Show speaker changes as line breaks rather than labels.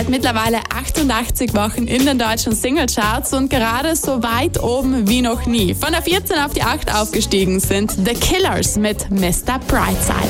seit mittlerweile 88 Wochen in den deutschen Singlecharts und gerade so weit oben wie noch nie. Von der 14 auf die 8 aufgestiegen sind The Killers mit Mr. Brightside.